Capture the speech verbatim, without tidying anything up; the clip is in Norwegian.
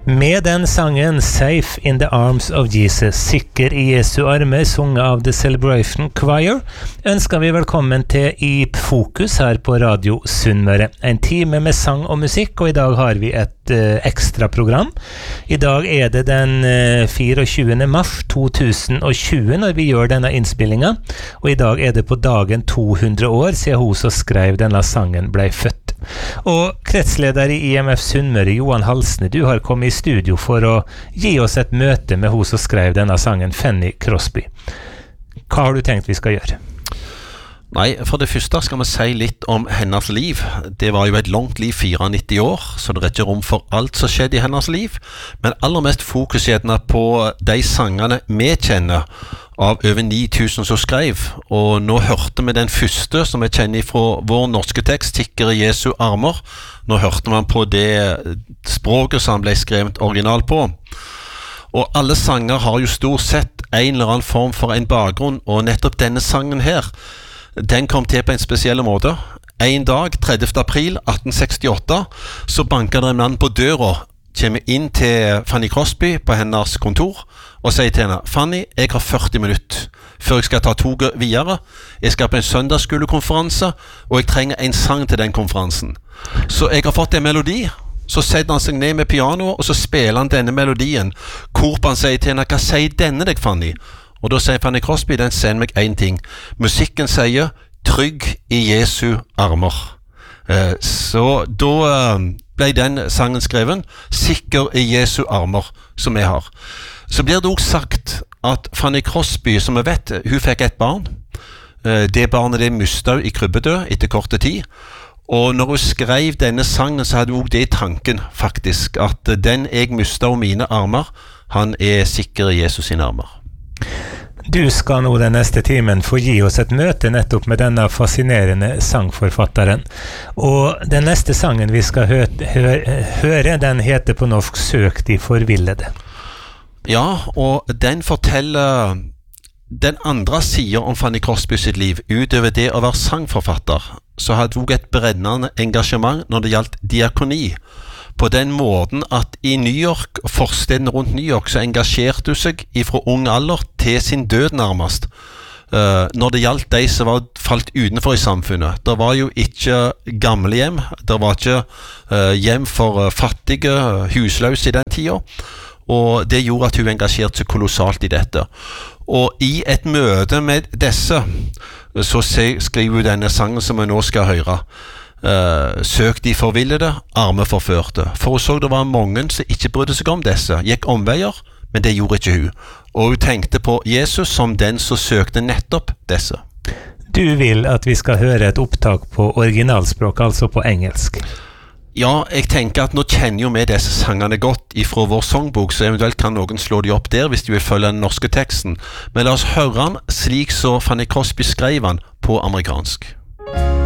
Med den sangen Safe in the Arms of Jesus, sikker i Jesu armer, sunget av The Celebration Choir, ønsker vi velkommen til I Fokus her på Radio Sunnmøre. En time med sang og musikk, og I dag har vi et uh, ekstra program. I dag er det den uh, tjuefire mars to tusen og tjue når vi gjør denne innspillingen, og I dag er det på dagen to hundre år siden hun som skrev denne sangen ble født. Og kretsleder I I M F Sunnmøre, Johan Halsne, du har kommet I studio for å gi oss et møte med hun som skrev denne sangen, Fanny Crosby. Hva har du tenkt vi skal gjøre? Nei, for det første skal vi si litt om hennes liv. Det var jo et langt liv, nittifire år, så det er ikke rom for alt som skjedde I hennes liv. Men aller mest fokus gjerne på de sangene vi kjenner av over ni tusen som skrev. Og nå hørte vi den første som vi kjenner fra vår norske tekst, Sikker I Jesu armer. Nå hørte man på det språket som ble skrevet original på. Og alle sanger har jo stort sett en eller annen form for en bakgrunn, og nettopp denne sangen her, den kom til på en spesiell måte. En dag, tredivte april atten sekstiåtte, så banket det en mann på døra, kommer inn til Fanny Crosby på hennes kontor, og sier til henne, Fanny, jeg har førti minutter før jeg skal ta toget videre. Jeg skal på en søndagsskolekonferanse, og jeg trenger en sang til den konferansen. Så jeg har fått en melodi. Så setter han seg ned med piano, og så spiller han denne melodien. Korpan sier til henne, hva sier denne deg, Fanny? Og da sier Fanny Crosby, den sier meg en ting. Musikken sier, trygg I Jesu armer. Eh, så da eh, ble den sangen skreven, sikker I Jesu armer, som jeg har. Så blir det også sagt at Fanny Crosby, som vi vet, hun fikk et barn. Eh, det barnet det mistet hun I krybbedød etter korte tid. Og når hun skrev denne sangen, så hadde hun også det I tanken, faktisk, at den jeg mistet av mine armer, han er sikker I Jesus sine armer. Du skal nå den neste timen få gi oss et møte nettopp med denne fascinerende sangforfatteren. Og den neste sangen vi skal hø hø høre, den heter på norsk Søk de forvillede. Ja, og den forteller den andre siden om Fanny Crosby sitt liv. Utover det å være sangforfatter, så hadde hun et brennende engasjement når det gjaldt diakoni. På den måten at I New York, forsteden rundt New York, så engasjerte hun seg fra ung alder til sin død nærmest. Uh, når det gjaldt de som var falt utenfor I samfunnet. Det var jo ikke gamle hjem, det var ikke uh, hjem for uh, fattige, husløse I den tiden. Og det gjorde at hun engasjerte seg kolossalt I dette. Og I et møte med disse, så skriver hun denne sangen som vi nå skal høre. Uh, søk de forvillede, arme forførte. For hun så det var mange som ikke brydde seg om disse, gikk omveier, men det gjorde ikke hun. Og hun tenkte på Jesus som den som søkte nettopp disse. Du vil at vi skal høre et opptak på originalspråk, altså på engelsk. Ja, jeg tenker at nå kjenner jo vi disse sangene godt ifra vår songbok, så eventuelt kan noen slå de opp der hvis de vil følge den norske teksten. Men la oss høre den slik så Fanny Crosby skrev den på amerikansk.